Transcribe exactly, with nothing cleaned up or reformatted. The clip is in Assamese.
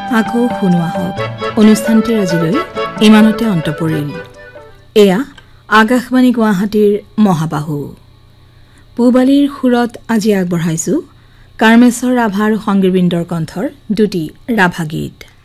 আকৌ শুনোৱা হওক অনুষ্ঠানটিৰ আজিলৈ ইমানতে অন্ত পৰিল। এয়া আকাশবাণী গুৱাহাটীৰ মহাবাহু পূবালীৰ সুৰত আজি আগবঢ়াইছো কাৰ্মেশ্বৰ ৰাভা আৰু সংগীতবৃন্দৰ কণ্ঠৰ দুটি ৰাভা গীত।